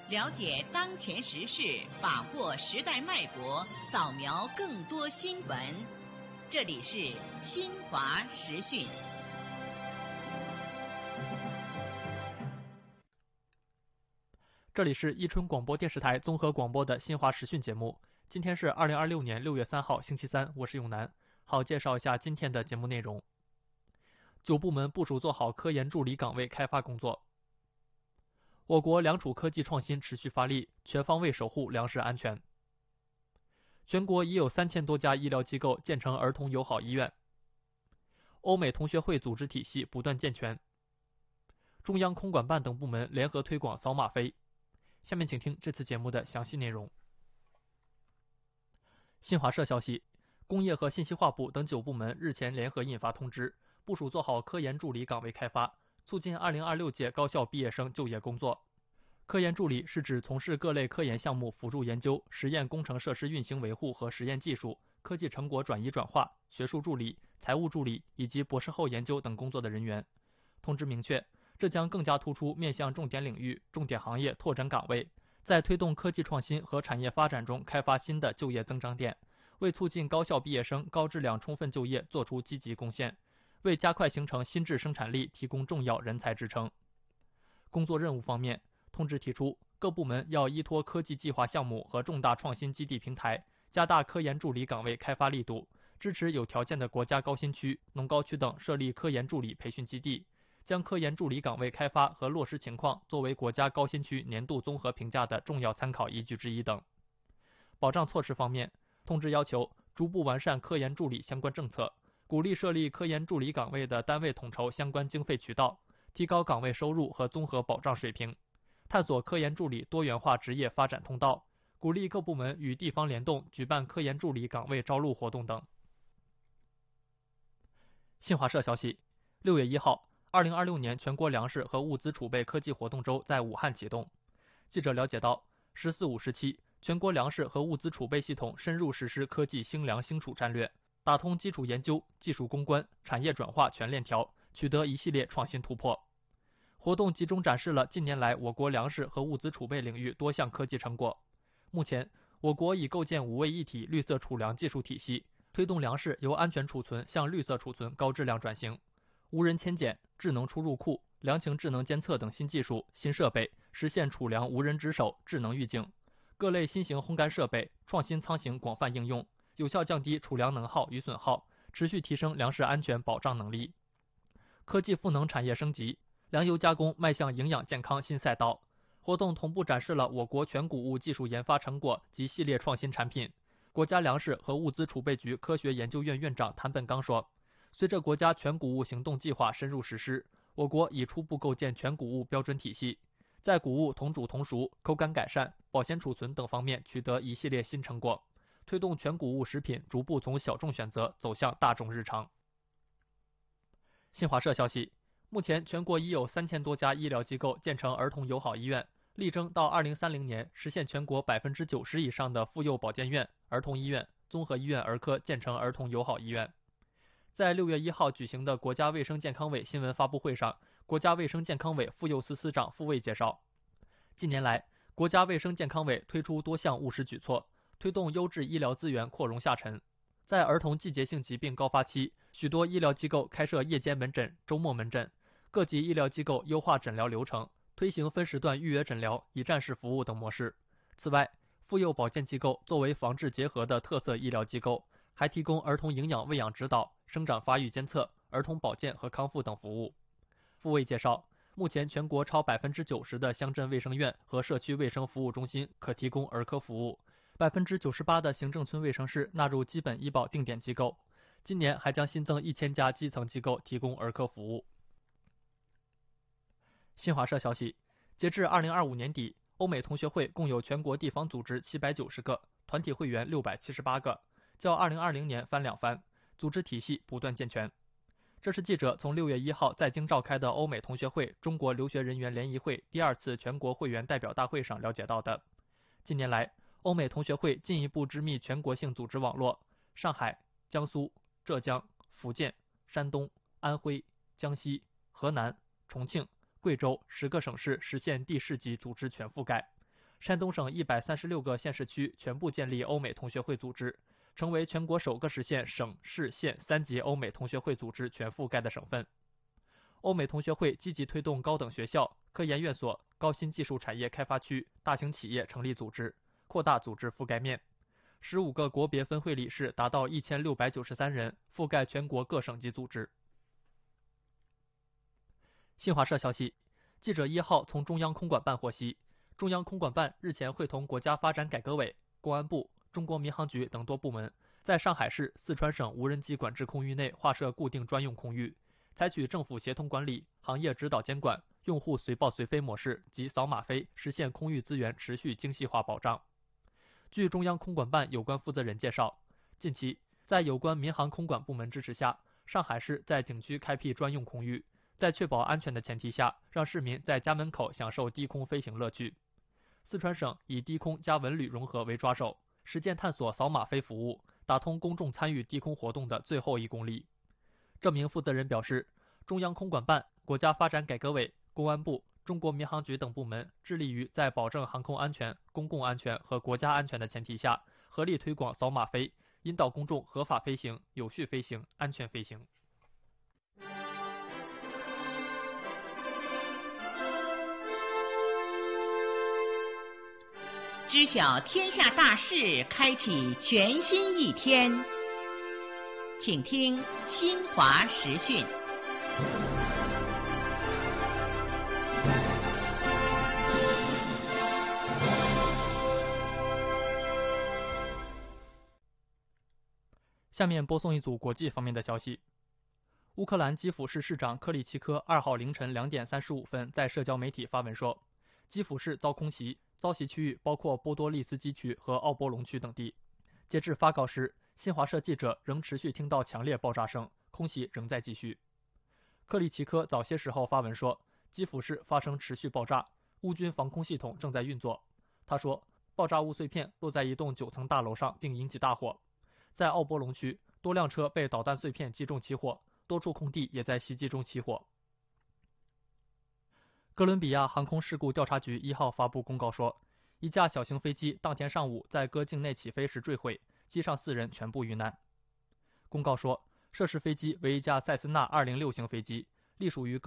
了解当前时事，把握时代脉搏，扫描更多新闻。这里是新华时讯。 这里是伊春广播电视台综合广播的新华时讯节目。今天是2026年6月3号，星期三，我是永南。好，介绍一下今天的节目内容。9部门部署做好科研助理岗位开发工作。我国粮储科技创新持续发力，全方位守护粮食安全。全国已有3000多家医疗机构建成儿童友好医院。欧美同学会组织体系不断健全。中央空管办等部门联合推广扫码飞。下面请听这次节目的详细内容。新华社消息，工业和信息化部等9部门日前联合印发通知，部署做好科研助理岗位开发，促进2026届高校毕业生就业工作。科研助理是指从事各类科研项目辅助研究、实验工程设施运行维护和实验技术、科技成果转移转化、学术助理、财务助理以及博士后研究等工作的人员。通知明确，这将更加突出面向重点领域、重点行业拓展岗位，在推动科技创新和产业发展中开发新的就业增长点，为促进高校毕业生高质量充分就业做出积极贡献，为加快形成新质生产力提供重要人才支撑。工作任务方面，通知提出，各部门要依托科技计划项目和重大创新基地平台，加大科研助理岗位开发力度，支持有条件的国家高新区、农高区等设立科研助理培训基地，将科研助理岗位开发和落实情况作为国家高新区年度综合评价的重要参考依据之一等。保障措施方面，通知要求逐步完善科研助理相关政策，鼓励设立科研助理岗位的单位统筹相关经费渠道，提高岗位收入和综合保障水平，探索科研助理多元化职业发展通道，鼓励各部门与地方联动举办科研助理岗位招录活动等。新华社消息，6月1号，2026年全国粮食和物资储备科技活动周在武汉启动。记者了解到，“14-5”时期，全国粮食和物资储备系统深入实施科技兴粮兴储战略，打通基础研究、技术攻关、产业转化全链条，取得一系列创新突破。活动集中展示了近年来我国粮食和物资储备领域多项科技成果。目前，我国已构建5位一体绿色储粮技术体系，推动粮食由安全储存向绿色储存高质量转型。无人迁检、智能出入库、粮情智能监测等新技术、新设备，实现储粮无人值守、智能预警。各类新型烘干设备、创新仓型广泛应用，有效降低储粮能耗与损耗，持续提升粮食安全保障能力。科技赋能产业升级，粮油加工迈向营养健康新赛道。活动同步展示了我国全谷物技术研发成果及系列创新产品。国家粮食和物资储备局科学研究院院长谭本刚说，随着国家全谷物行动计划深入实施，我国已初步构建全谷物标准体系，在谷物同煮同熟、口感改善、保鲜储存等方面取得一系列新成果，推动全谷物食品逐步从小众选择走向大众日常。新华社消息，目前全国已有3000多家医疗机构建成儿童友好医院，力争到2030年实现全国90%以上的妇幼保健院、儿童医院、综合医院儿科建成儿童友好医院。在6月1号举行的国家卫生健康委新闻发布会上，国家卫生健康委妇幼司司长傅卫介绍，近年来，国家卫生健康委推出多项务实举措，推动优质医疗资源扩容下沉。在儿童季节性疾病高发期，许多医疗机构开设夜间门诊、周末门诊，各级医疗机构优化诊疗流程，推行分时段预约诊疗、一站式服务等模式。此外，妇幼保健机构作为防治结合的特色医疗机构，还提供儿童营养喂养指导、生长发育监测、儿童保健和康复等服务。傅卫介绍，目前全国超90%的乡镇卫生院和社区卫生服务中心可提供儿科服务，98%的行政村卫生室纳入基本医保定点机构。今年还将新增1000家基层机构提供儿科服务。新华社消息，截至2025年底，欧美同学会共有全国地方组织790个，团体会员678个，较2020年翻2番，组织体系不断健全。这是记者从6月1号在京召开的欧美同学会中国留学人员联谊会第2次全国会员代表大会上了解到的。近年来，欧美同学会进一步织密全国性组织网络，上海、江苏、浙江、福建、山东、安徽、江西、河南、重庆、贵州10个省市实现地市级组织全覆盖， 山东省136个县市区全部建立欧美同学会组织，成为全国首个实现省市县3级欧美同学会组织全覆盖的省份。欧美同学会积极推动高等学校、科研院所、高新技术产业开发区、大型企业成立组织，扩大组织覆盖面。15个国别分会理事达到1693人，覆盖全国各省级组织。新华社消息，记者1号从中央空管办获悉，中央空管办日前会同国家发展改革委、公安部、中国民航局等多部门，在上海市、四川省无人机管制空域内划设固定专用空域，采取政府协同管理、行业指导监管、用户随报随飞模式及扫码飞，实现空域资源持续精细化保障。据中央空管办有关负责人介绍，近期在有关民航空管部门支持下，上海市在景区开辟专用空域，在确保安全的前提下，让市民在家门口享受低空飞行乐趣。四川省以低空加文旅融合为抓手，实践探索扫码飞服务，打通公众参与低空活动的最后1公里。这名负责人表示，中央空管办、国家发展改革委、公安部、中国民航局等部门致力于在保证航空安全、公共安全和国家安全的前提下，合力推广扫码飞，引导公众合法飞行、有序飞行、安全飞行。 知晓天下大事，开启全新一天。请听新华时讯。 下面播送一组国际方面的消息。乌克兰基辅市市长克里奇科2号凌晨2点35分在社交媒体发文说，基辅市遭空袭，遭袭区域包括波多利斯基区和奥波隆区等地。截至发稿时，新华社记者仍持续听到强烈爆炸声，空袭仍在继续。克里奇科早些时候发文说，基辅市发生持续爆炸，乌军防空系统正在运作。他说，爆炸物碎片落在一栋9层大楼上并引起大火。在奥波隆区，多辆车被导弹碎片击中起火，多处空地也在袭击中起火。哥伦比亚航空事故调查局1号发布公告说，一架小型飞机当天上午在哥境内起飞时坠毁，机上4人全部遇难。公告说，涉事飞机为一架塞斯纳206型飞机，隶属于